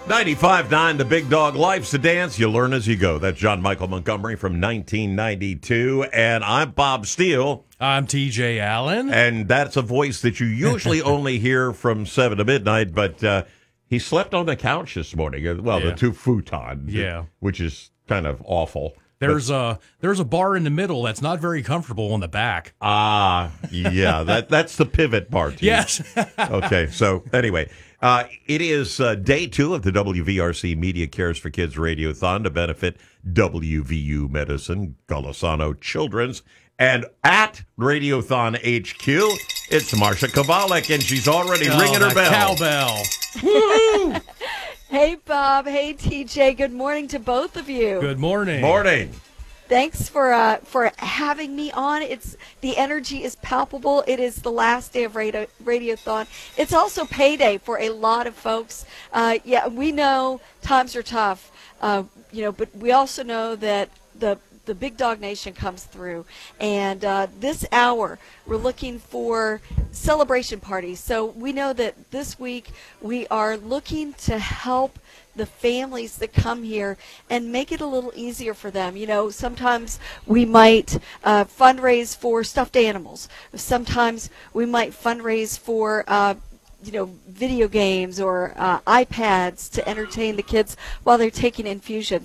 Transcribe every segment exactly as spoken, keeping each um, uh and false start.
ninety-five point nine The Big Dog. Life's a dance. You learn as you go. That's John Michael Montgomery from nineteen ninety-two. And I'm Bob Steele. I'm T J Allen. And that's a voice that you usually only hear from seven to midnight. But uh, he slept on the couch this morning. Well, Yeah. the two futon. Yeah. Which is kind of awful. There's a there's a bar in the middle that's not very comfortable on the back. Ah, yeah. that That's the pivot part. Yes. Okay, so anyway, uh, it is uh, day two of the W V R C Media Cares for Kids Radiothon to benefit W V U Medicine, Golisano Children's, and at Radiothon H Q, it's Marsha Kovalik, and she's already Oh, ringing her that bell. Cowbell. Woo! Hey, Bob. Hey, T J. Good morning to both of you. Good morning. Morning. Thanks for uh, for having me on. It's the energy is palpable. It is the last day of radio, Radiothon. It's also payday for a lot of folks. Uh, yeah, we know times are tough, uh, you know, but we also know that the the Big Dog Nation comes through. And uh, this hour, we're looking for celebration parties. So we know that this week we are looking to help the families that come here and make it a little easier for them. You know, sometimes we might uh, fundraise for stuffed animals. Sometimes we might fundraise for uh, you know, video games or uh, iPads to entertain the kids while they're taking infusions.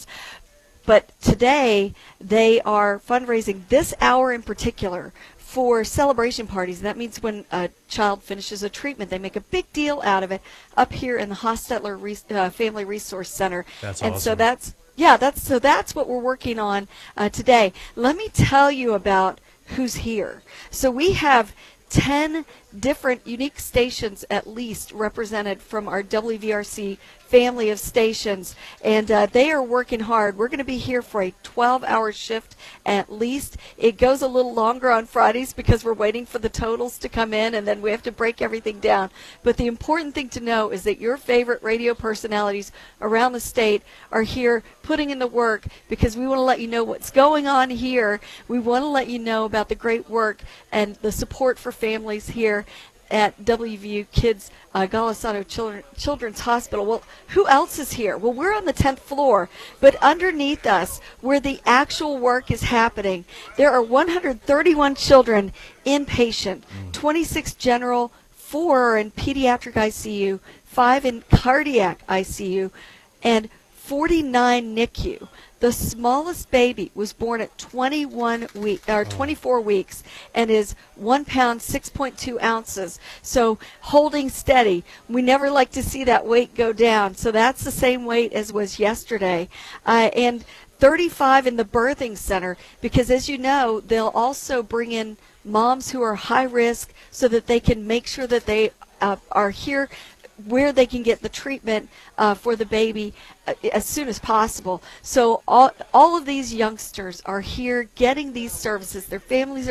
But today, they are fundraising this hour in particular for celebration parties. That means when a child finishes a treatment, they make a big deal out of it up here in the Hostetler Re- uh, Family Resource Center. That's and awesome. so that's yeah, that's so that's what we're working on uh, today. Let me tell you about who's here. So we have ten different unique stations at least represented from our W V R C family of stations, and uh, they are working hard. We're going to be here for a twelve-hour shift at least. It goes a little longer on Fridays because we're waiting for the totals to come in, and then we have to break everything down. But the important thing to know is that your favorite radio personalities around the state are here putting in the work because we want to let you know what's going on here. We want to let you know about the great work and the support for families here at W V U Kids uh, Golisano Children, Children's Hospital. Well, who else is here? Well, we're on the tenth floor, but underneath us, where the actual work is happening, there are one hundred thirty-one children inpatient, twenty-six general, four are in pediatric I C U, five in cardiac I C U, and forty-nine N I C U. The smallest baby was born at twenty-one week, or twenty-four weeks and is one pound, six point two ounces. So holding steady. We never like to see that weight go down. So that's the same weight as was yesterday. Uh, and thirty-five in the birthing center because, as you know, they'll also bring in moms who are high risk so that they can make sure that they uh, are here where they can get the treatment uh, for the baby uh, as soon as possible. So all, all of these youngsters are here getting these services. Their families